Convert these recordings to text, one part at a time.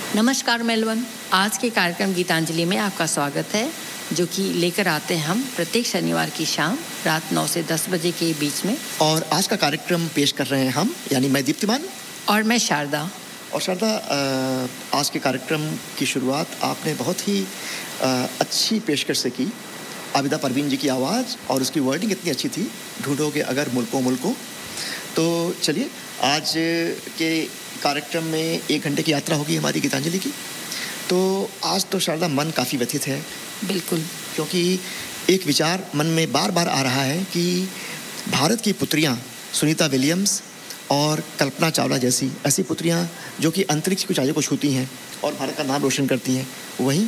नमस्कार मेलबर्न। आज के कार्यक्रम गीतांजलि में आपका स्वागत है, जो कि लेकर आते हैं हम प्रत्येक शनिवार की शाम रात 9 से 10 बजे के बीच में। और आज का कार्यक्रम पेश कर रहे हैं हम, यानी मैं दीप्तिमान और मैं शारदा। और शारदा, आज के कार्यक्रम की शुरुआत आपने बहुत ही अच्छी पेशकश से की। आबिदा परवीन जी की आवाज़ और उसकी वर्डिंग इतनी अच्छी थी, ढूंढोगे अगर मुल्कों मुल्कों। तो चलिए, आज के कार्यक्रम में 1 घंटे की यात्रा होगी हमारी गीतांजलि की। तो आज तो शारदा मन काफ़ी व्यथित है। बिल्कुल, क्योंकि एक विचार मन में बार बार आ रहा है कि भारत की पुत्रियां सुनीता विलियम्स और कल्पना चावला जैसी ऐसी पुत्रियां जो कि अंतरिक्ष की ऊंचाइयों को छूती हैं और भारत का नाम रोशन करती हैं, वहीं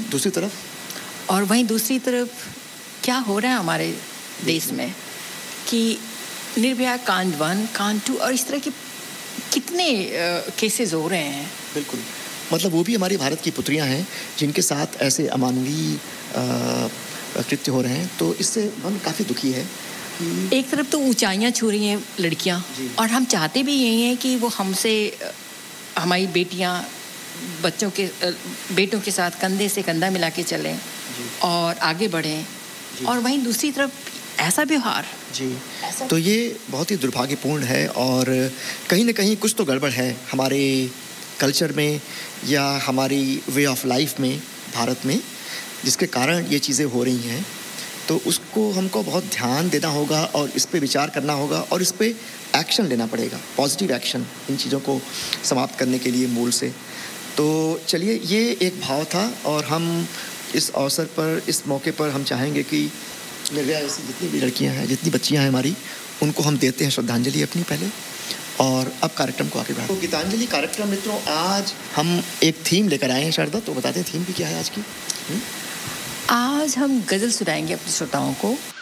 दूसरी तरफ क्या हो रहा है हमारे देश में कि निर्भया कांड 1, कांड 2 और इस तरह के कितने केसेस हो रहे हैं। बिल्कुल, मतलब वो भी हमारी भारत की पुत्रियां हैं जिनके साथ ऐसे अमानवीय कृत्य हो रहे हैं। तो इससे मन काफ़ी दुखी है कि एक तरफ तो ऊंचाइयां छू रही हैं लड़कियां, और हम चाहते भी यही हैं कि वो हमसे, हमारी बेटियां बेटों के साथ कंधे से कंधा मिला के चलें और आगे बढ़ें। और वहीं दूसरी तरफ ऐसा व्यवहार तो ये बहुत ही दुर्भाग्यपूर्ण है। और कहीं ना कहीं कुछ तो गड़बड़ है हमारे कल्चर में या हमारी वे ऑफ लाइफ में भारत में, जिसके कारण ये चीज़ें हो रही हैं। तो उसको हमको बहुत ध्यान देना होगा और इस पे विचार करना होगा और इस पे एक्शन लेना पड़ेगा, पॉजिटिव एक्शन, इन चीज़ों को समाप्त करने के लिए मूल से। तो चलिए, ये एक भाव था और हम इस अवसर पर, इस मौके पर हम चाहेंगे कि निर्भया ऐसी जितनी भी लड़कियां हैं, जितनी बच्चियां हैं हमारी, उनको हम देते हैं श्रद्धांजलि अपनी पहले, और अब कार्यक्रम को आगे बढ़ाते हैं। तो गीतांजलि कार्यक्रम मित्रों, आज हम एक थीम लेकर आए हैं। शारदा, तो बताते हैं थीम भी क्या है आज की। आज हम गज़ल सुनाएंगे अपने श्रोताओं को।